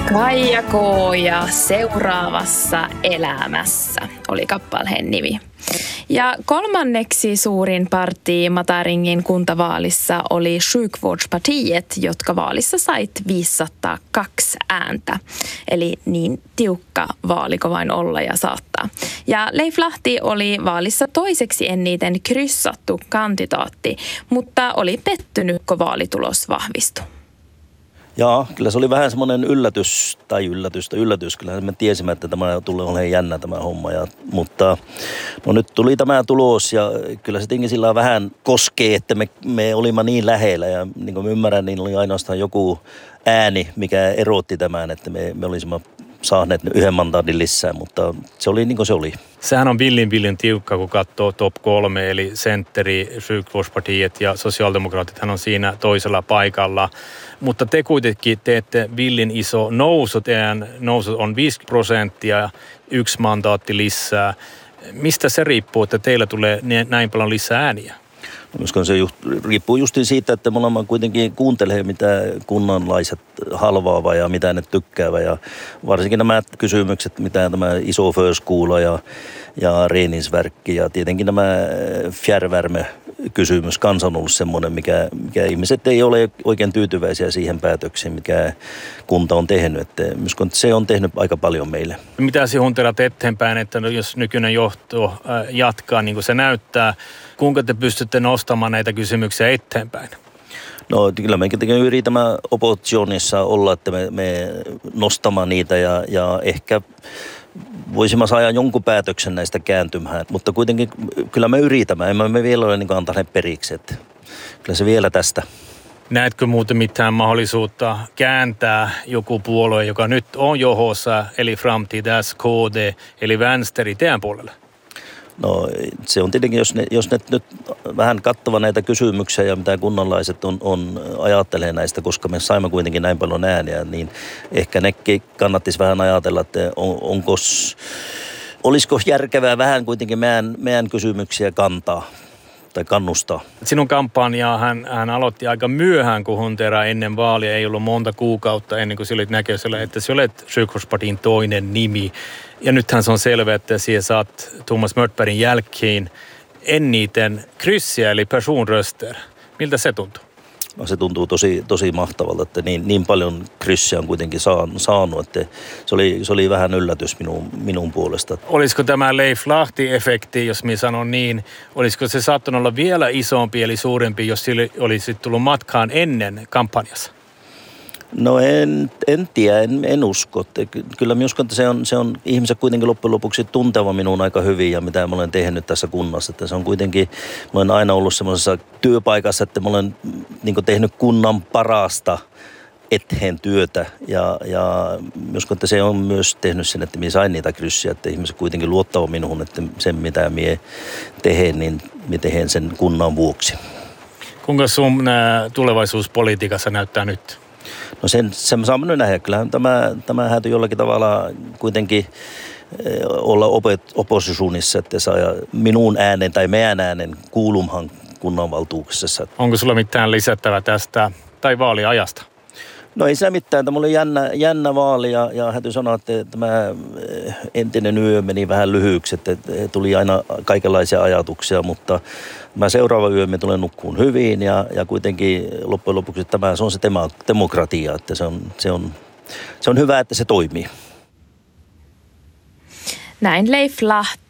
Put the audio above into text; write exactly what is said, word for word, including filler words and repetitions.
Kaija K. ja Seuraavassa elämässä oli kappaleen nimi. Ja kolmanneksi suurin parti Mataringin kuntavaalissa oli Sjukvårdspartiet, jotka vaalissa sait viisisataakaksi ääntä. Eli niin tiukka vaaliko vain olla ja saattaa. Ja Leif Lahti oli vaalissa toiseksi eniten kryssattu kandidaatti, mutta oli pettynyt, kun vaalitulos vahvistui. Jaa, kyllä se oli vähän semmoinen yllätys, tai yllätystä, yllätys. Kyllähän me tiesimme, että tämä tulee olemaan jännä tämä homma. Ja, mutta no nyt tuli tämä tulos ja kyllä se tietenkin sillä vähän koskee, että me, me olimme niin lähellä. Ja niin kuin ymmärrän, niin oli ainoastaan joku ääni, mikä erotti tämän, että me, me olisimme saaneet yhden mandaatin lisää, mutta se oli niin kuin se oli. Sehän on villin villin tiukka, kun katsoo top kolme, eli Centeri, Sjukvårdspartiet ja sosiaalidemokraatit, hän on siinä toisella paikalla. Mutta te kuitenkin teette villin iso nousu, teidän nousu on viisi prosenttia, yksi mandaatti lisää. Mistä se riippuu, että teillä tulee näin paljon lisää ääniä? Koska se just, riippuu justiin siitä, että me olemme kuitenkin kuuntelee, mitä kunnanlaiset halvaava ja mitä ne tykkäävät. Ja varsinkin nämä kysymykset, mitä tämä iso förskola ja, ja reningsverkki ja tietenkin nämä fjärrvärme-kysymys kanssa on ollut semmoinen, mikä, mikä ihmiset ei ole oikein tyytyväisiä siihen päätökseen, mikä kunta on tehnyt. Että se on tehnyt aika paljon meille. Mitä siunterat eteenpäin, että jos nykyinen johto jatkaa niin kuin se näyttää, kuinka te pystytte nostamaan näitä kysymyksiä eteenpäin? No kyllä me yritämme oppositioonissa olla, että me, me nostamaan niitä ja, ja ehkä voisimme saada jonkun päätöksen näistä kääntymään. Mutta kuitenkin kyllä me yritämme, emme me vielä ole niin antaneet periksi. Että kyllä se vielä tästä. Näetkö muuten mitään mahdollisuutta kääntää joku puolue, joka nyt on johossa, eli Framtidas, K D, eli Vänsteri teidän puolelle? No se on tietenkin, jos ne, jos ne nyt vähän kattava näitä kysymyksiä ja mitä kunnanlaiset on, on ajattelee näistä, koska me saimme kuitenkin näin paljon ääniä, niin ehkä nekin kannattaisi vähän ajatella, että on, onkos, olisiko järkevää vähän kuitenkin meidän, meidän kysymyksiä kantaa tai kannustaa. Sinun kampanjaa hän, hän aloitti aika myöhään, kun Huntera ennen vaalia ei ollut monta kuukautta ennen kuin sä olit näköisellä, että sä olet Sjukvårdspartin toinen nimi. Ja nythän se on selvä, että siellä saat Thomas Mörtbergin jälkeen eniten kryssiä, eli personröster. Miltä se tuntuu? No se tuntuu tosi, tosi mahtavalta, että niin, niin paljon kryssiä on kuitenkin saanut, että se oli, se oli vähän yllätys minun, minun puolesta. Olisiko tämä Leif Lahti-efekti, jos minä sanon niin, olisiko se saattanut olla vielä isompi eli suurempi, jos sille olisi tullut matkaan ennen kampanjassa? No en, en tiedä, en, en usko. Kyllä minä uskon, että se on, se on ihmiset kuitenkin loppujen lopuksi tunteva minun aika hyvin ja mitä mä olen tehnyt tässä kunnassa. Että se on kuitenkin, mä olen aina ollut semmoisessa työpaikassa, että mä olen niin kuin tehnyt kunnan parasta eteen työtä. Ja, ja uskon, että se on myös tehnyt sen, että minä sain niitä kryssiä, että ihmiset kuitenkin luottavat minuun, että sen mitä minä teen, niin minä teen sen kunnan vuoksi. Kuinka sun tulevaisuuspolitiikassa näyttää nyt? No sen, sen saamme nyt nähdä. Kyllähän tämä, tämä häätyy jollakin tavalla kuitenkin olla oppositioonissa, että saa minun äänen tai meidän äänen kuulumaan kunnanvaltuuksessa. Onko sulla mitään lisättävää tästä tai vaaliajasta? No ei se mitään. Tämä oli jännä, jännä vaali ja, ja häätyy sanoa, että tämä entinen yö meni vähän lyhyeksi, että tuli aina kaikenlaisia ajatuksia, mutta mä seuraava yö me tulen nukkuun hyvin ja, ja kuitenkin loppujen lopuksi tämä se on se tema, demokratia, että se on, se, on, se on hyvä, että se toimii. Näin Leif Lahti.